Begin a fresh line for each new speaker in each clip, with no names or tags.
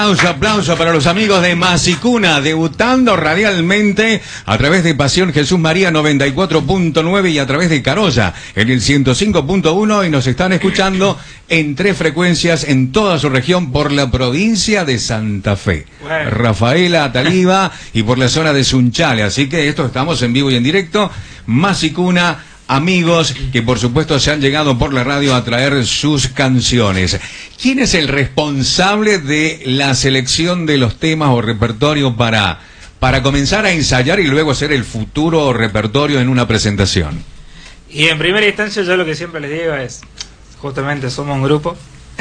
Aplauso para los amigos de Masicuna, debutando radialmente a través de Pasión Jesús María 94.9 y a través de Carolla en el 105.1, y nos están escuchando en 3 frecuencias en toda su región por la provincia de Santa Fe, Rafaela, Taliba y por la zona de Sunchale. Así que estamos en vivo y en directo. Masicuna, amigos que por supuesto se han llegado por la radio a traer sus canciones. ¿Quién es el responsable de la selección de los temas o repertorio para comenzar a ensayar y luego hacer el futuro repertorio en una presentación?
Y en primera instancia yo lo que siempre les digo es, justamente somos un grupo,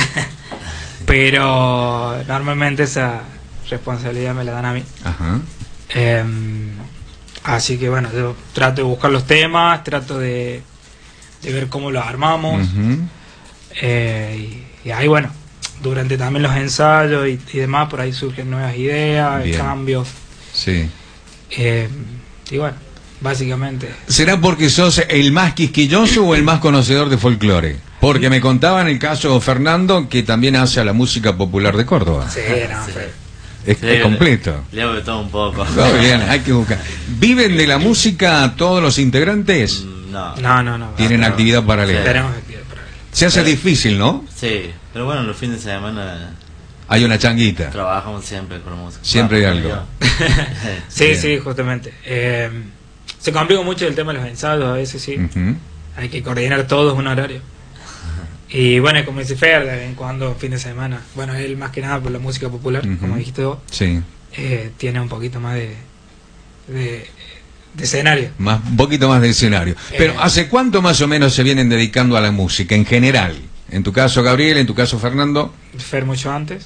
pero normalmente esa responsabilidad me la dan a mí. Ajá. Así que bueno, yo trato de buscar los temas, trato de ver cómo los armamos. Y ahí bueno, durante también los ensayos y demás, por ahí surgen nuevas ideas, cambios. Sí. Y bueno, básicamente.
¿Será porque sos el más quisquilloso o el más conocedor de folclore? Porque me contaban el caso Fernando, que también hace a la música popular de Córdoba.
Sí, no, sí.
Es completo.
Le hago de todo un poco.
Todo bien, hay que buscar. ¿Viven de la música todos los integrantes?
No.
¿Tienen actividad paralela?
Tenemos actividad paralela.
Se hace difícil, ¿no?
Sí, pero bueno, los fines de semana
hay una changuita.
Trabajamos siempre con música.
Siempre hay algo.
Sí, justamente. Se complica mucho el tema de los ensayos, a veces sí. Hay que coordinar todos un horario. Y bueno, como dice Fer, de vez en cuando, fin de semana, bueno, él más que nada por la música popular, como dijiste vos, tiene un poquito más de escenario. Un
poquito más de escenario. Pero ¿hace cuánto más o menos se vienen dedicando a la música en general? En tu caso, Gabriel, en tu caso, Fernando.
Fer mucho antes.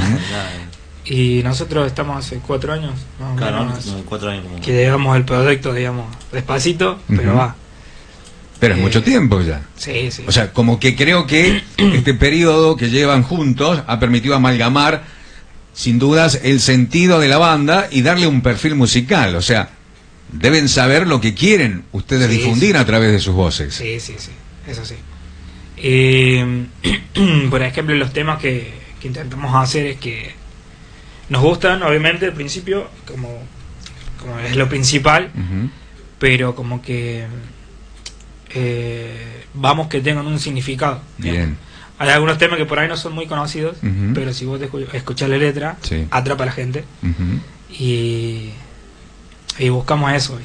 Y nosotros estamos hace 4 años, más o menos,
como 4 años.
Que llevamos el proyecto, digamos, despacito, pero va.
Pero es mucho tiempo ya.
Sí, sí.
O sea, como que creo que este periodo que llevan juntos ha permitido amalgamar, sin dudas, el sentido de la banda y darle un perfil musical. O sea, deben saber lo que quieren ustedes difundir a través de sus voces.
Sí, eso sí. Por ejemplo, los temas que intentamos hacer es que nos gustan, obviamente, al principio, como es lo principal, pero como que vamos que tengan un significado.
Bien.
Hay algunos temas que por ahí no son muy conocidos, pero si vos escuchás la letra, atrapa a la gente. Y buscamos eso.